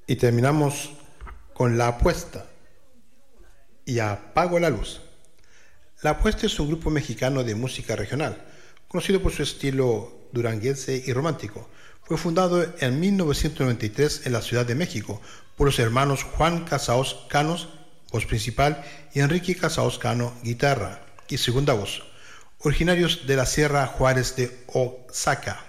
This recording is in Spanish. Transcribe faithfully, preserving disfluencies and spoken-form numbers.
Y terminamos con La Apuesta y Apago la Luz. La Apuesta es un grupo mexicano de música regional, conocido por su estilo duranguense y romántico. Fue fundado en mil novecientos noventa y tres en la Ciudad de México por los hermanos Juan Casaos Canos, voz principal, y Enrique Casaos Cano, guitarra y segunda voz, originarios de la Sierra Juárez de Oaxaca.